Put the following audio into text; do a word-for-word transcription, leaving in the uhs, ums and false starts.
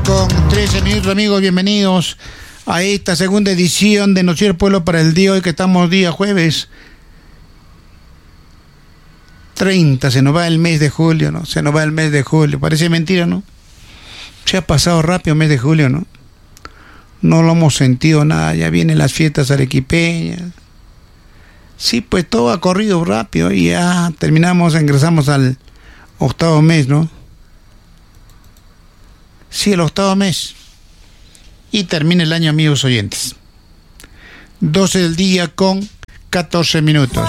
día con trece minutos, amigos. Bienvenidos a esta segunda edición de Noticiero Pueblo para el día hoy, que estamos día jueves treinta. Se nos va el mes de julio, ¿no? Se nos va el mes de julio. Parece mentira, ¿no? Se ha pasado rápido el mes de julio, ¿no? No lo hemos sentido nada. Ya vienen las fiestas arequipeñas. Sí, pues todo ha corrido rápido y ya terminamos, ingresamos al octavo mes, ¿no? Sí, el octavo mes. Y termina el año, amigos oyentes. doce del día con catorce minutos.